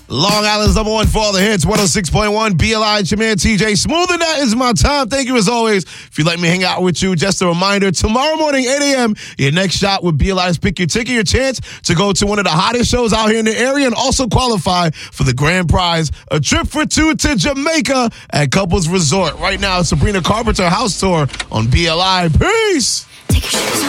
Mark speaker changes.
Speaker 1: Long Island's number one for all the hits, 106.1 BLI. It's your man TJ. Smooth than that is my time. Thank you as always. If you let me hang out with you, just a reminder, tomorrow morning, 8 a.m., your next shot with BLI's Pick Your Ticket, your chance to go to one of the hottest shows out here in the area and also qualify for the grand prize, a trip for two to Jamaica at Couples Resort. Right now, Sabrina Carpenter house tour on BLI. Peace!